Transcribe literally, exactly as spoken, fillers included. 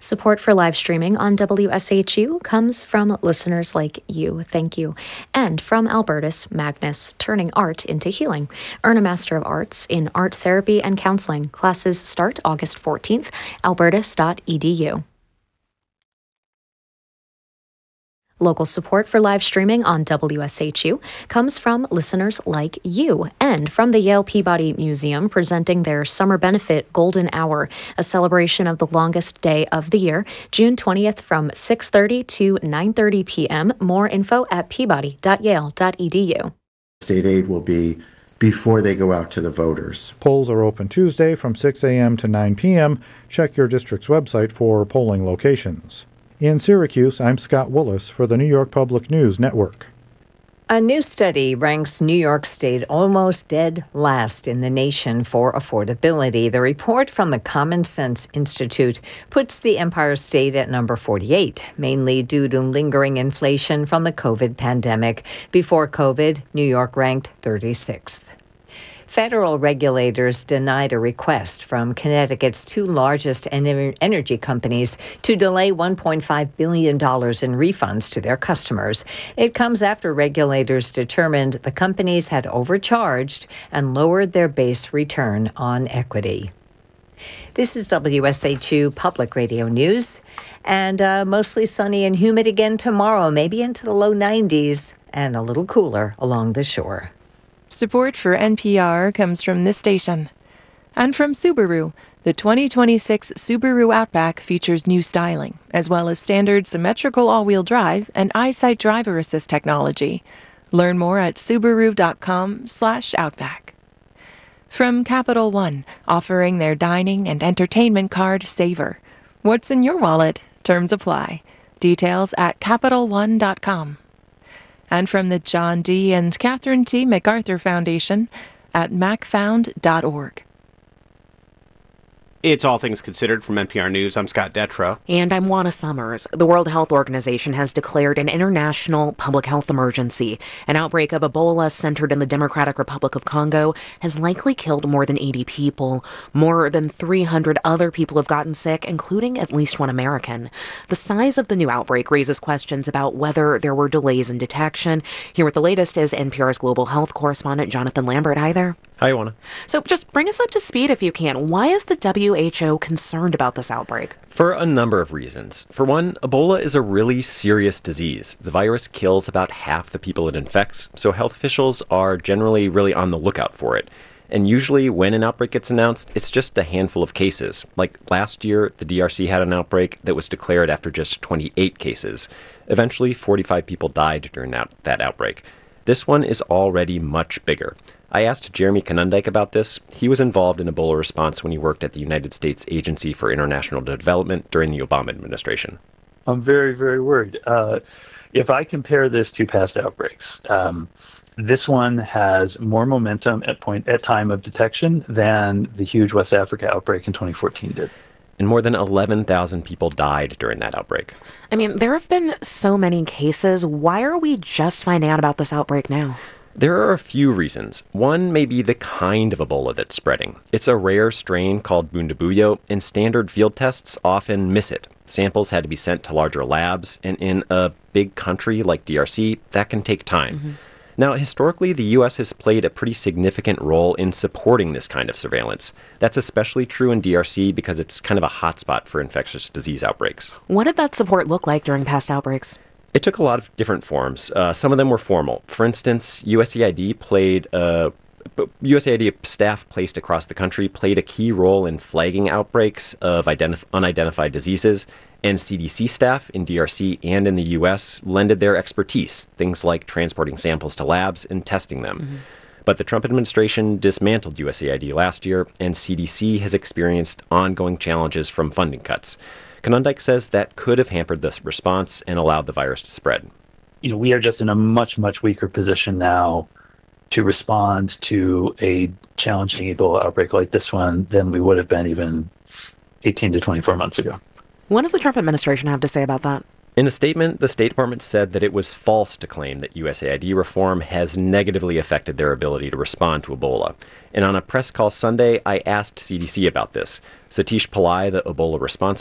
Support for live streaming on W S H U comes from listeners like you, thank you, and from Albertus Magnus, turning art into healing. Earn a Master of Arts in Art Therapy and Counseling. Classes start August fourteenth, albertus dot e d u. Local support for live streaming on W S H U comes from listeners like you and from the Yale Peabody Museum presenting their Summer Benefit Golden Hour, a celebration of the longest day of the year, June twentieth from six thirty to nine thirty p.m. More info at peabody dot yale dot e d u. State aid will be before they go out to the voters. Polls are open Tuesday from six a.m. to nine p.m. Check your district's website for polling locations. In Syracuse, I'm Scott Willis for the New York Public News Network. A new study ranks New York State almost dead last in the nation for affordability. The report from the Common Sense Institute puts the Empire State at number forty-eight, mainly due to lingering inflation from the COVID pandemic. Before COVID, New York ranked thirty-sixth. Federal regulators denied a request from Connecticut's two largest energy companies to delay one point five billion dollars in refunds to their customers. It comes after regulators determined the companies had overcharged and lowered their base return on equity. This is W S H U Public Radio News, and uh, mostly sunny and humid again tomorrow, maybe into the low nineties, and a little cooler along the shore. Support for N P R comes from this station. And from Subaru, the twenty twenty-six Subaru Outback features new styling, as well as standard symmetrical all-wheel drive and EyeSight driver assist technology. Learn more at subaru.com slash outback. From Capital One, offering their dining and entertainment card Savor. What's in your wallet? Terms apply. Details at capital one dot com. And from the John D. and Catherine T. MacArthur Foundation at mac found dot org. It's All Things Considered from N P R News. I'm Scott Detrow. And I'm Juana Summers. The World Health Organization has declared an international public health emergency. An outbreak of Ebola centered in the Democratic Republic of Congo has likely killed more than eighty people. More than three hundred other people have gotten sick, including at least one American. The size of the new outbreak raises questions about whether there were delays in detection. Here with the latest is N P R's global health correspondent, Jonathan Lambert. Hi there. Hi, Juana. So just bring us up to speed if you can. Why is the W H O concerned about this outbreak? For a number of reasons. For one, Ebola is a really serious disease. The virus kills about half the people it infects, so health officials are generally really on the lookout for it. And usually when an outbreak gets announced, it's just a handful of cases. Like last year, the D R C had an outbreak that was declared after just twenty-eight cases. Eventually, forty-five people died during that, that outbreak. This one is already much bigger. I asked Jeremy Konyndyk about this. He was involved in Ebola response when he worked at the United States Agency for International Development during the Obama administration. I'm very, very worried. Uh, if I compare this to past outbreaks, um, this one has more momentum at point at time of detection than the huge West Africa outbreak in twenty fourteen did. And more than eleven thousand people died during that outbreak. I mean, there have been so many cases. Why are we just finding out about this outbreak now? There are a few reasons. One may be the kind of Ebola that's spreading. It's a rare strain called Bundibugyo, and standard field tests often miss it. Samples had to be sent to larger labs, and in a big country like D R C, that can take time. Mm-hmm. Now, historically, the U S has played a pretty significant role in supporting this kind of surveillance. That's especially true in D R C because it's kind of a hotspot for infectious disease outbreaks. What did that support look like during past outbreaks? It took a lot of different forms. Uh, some of them were formal. For instance, U S A I D played uh, U S A I D staff placed across the country played a key role in flagging outbreaks of identif- unidentified diseases, and C D C staff in D R C and in the U S lended their expertise, things like transporting samples to labs and testing them. Mm-hmm. But the Trump administration dismantled U S A I D last year, and C D C has experienced ongoing challenges from funding cuts. Konyndyk says that could have hampered this response and allowed the virus to spread. You know, we are just in a much, much weaker position now to respond to a challenging Ebola outbreak like this one than we would have been even eighteen to twenty-four months ago. What does the Trump administration have to say about that? In a statement, the State Department said that it was false to claim that U S A I D reform has negatively affected their ability to respond to Ebola. And on a press call Sunday, I asked C D C about this. Satish Pillai, the Ebola response